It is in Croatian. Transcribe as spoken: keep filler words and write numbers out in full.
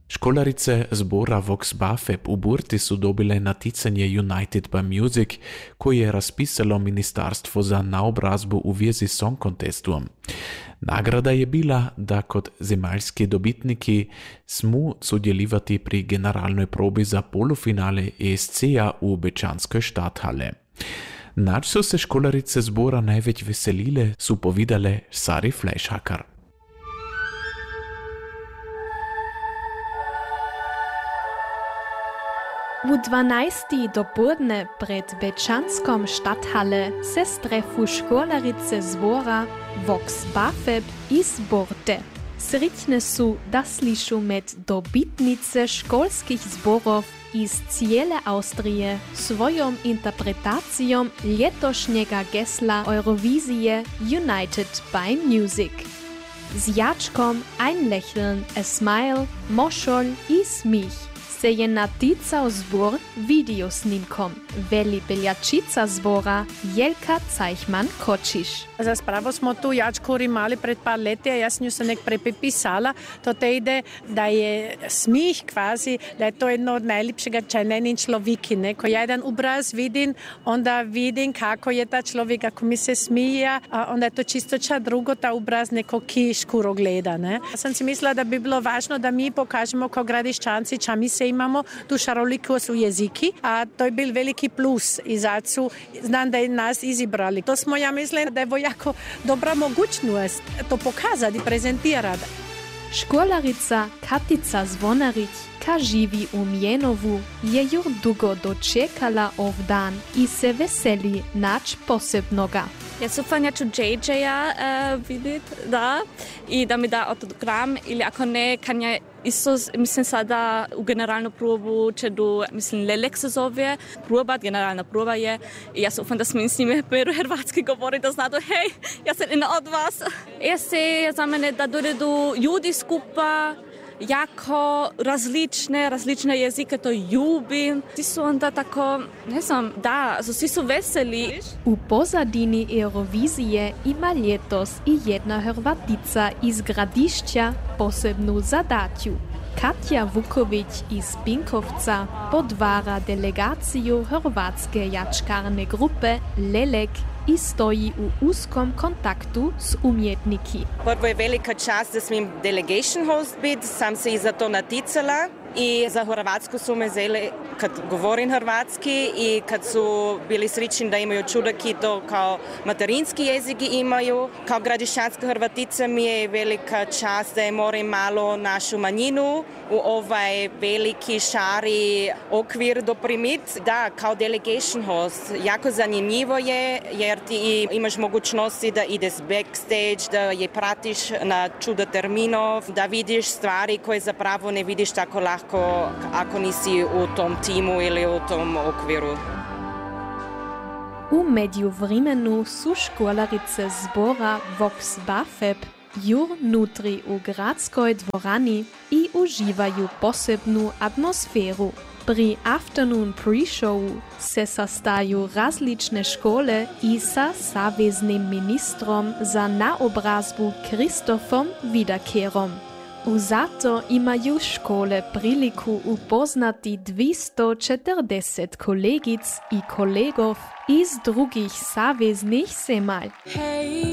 Školarice zbora Vox Bafeb u Burti su dobile naticanje United by Music, koje je raspisalo Ministarstvo za naobrazbu u vezi s song contestom. Nagrada je bila, da kot zemaljski dobitniki smu sudjelivati pri generalnoj probi za polufinale E S C-a u Bečanskoj Stadthalle. Nač su se školarice zbora največ veselile, su povedale Sari Fleischhacker. U dvanajsti dopoledne pred Bečanskom Stadthalle se strefu školarice zbora Vox Bafeb iz Burte. Srećne su da slišu med dobitnice školskih zborov iz cijele Austrije svojom interpretacijom ljetošnjega gesla Eurovizije United by Music. Z jačkom Ein Lächeln, a Smile, mošolj i smih se je naticao zbor videosnimkom, veli peljačica zbora Jelka Cajhman-Kočiš. Za spravo smo tu jačku imali pred par leti, a ja s nju sam nek prepisala. To te ide da je smih kvazi, da je to jedno od najljepšega čajnenin človiki. Ne? Ko ja jedan obraz vidim, onda vidim kako je ta človek, ako mi se smije, a onda je to čisto ča drugo, ta obraz neko ki škuro gleda. Ne? Ja sam si mislila da bi bilo važno da mi pokažemo kao Gradiščanci, ča mi se imamo tu šarolikost u jeziki, a to je bil veliki plus i zato znam da je nas izibrali. To smo, ja mislim, da je jako dobra mogućnost to pokazati i prezentirati. Školarica Katica Zvonarić, ka živi u Mjenovu, je ju dugo dočekala ov dan i se veseli nač posebnoga. Ja sufam ću J J-a uh, vidit, da, i da mi da autogram, ili ako ne, kan ja isto, mislim sada u generalnu probu ćedu, mislim, Lelek se zove, probat, generalna proba je, i ja sufam da smijem s njime peru hrvatski govori, da zna do, hej, ja sam jedna od vas. Ja se za mene da doredu ljudi skupa, jako različne, različne jezike to ljubim. Svi su onda tako, ne znam, da, svi su veseli. U pozadini Eurovizije ima ljetos i jedna Hrvatica iz Gradišća posebnu zadatju. Katja Vuković iz Pinkovca podvara delegaciju hrvatske jačkarne grupe Lelek i stoji u uskom kontaktu s umjetniki. Prvo je velika čast da smim delegation host biti, sam se i za to naticala. I za Hrvatsku su me zeli kad govorim hrvatski i kad su bili srećni da imaju čudaki to kao materinski jezik imaju. Kao gradišćanska Hrvatica mi je velika čast da je moram malo našu manjinu u ovaj veliki šari okvir doprimit. Da, kao delegation host jako zanimljivo je jer ti imaš mogućnosti da ideš backstage, da je pratiš na čudo terminov, da vidiš stvari koje zapravo ne vidiš tako lako Ako, ako nisi u tom timu ili u tom okviru. U međuvremenu su školarice zbora Vox Bafeb jur nutri u gradskoj dvorani i uživaju posebnu atmosferu. Pri afternoon pre-showu se sastaju različne škole i sa saveznim ministrom za naobrazbu Kristofom Wiederkehrom. Zato imaju škole priliku upoznati dvjesto četrdeset kolegic i kolegov iz drugih saveznih zemalj.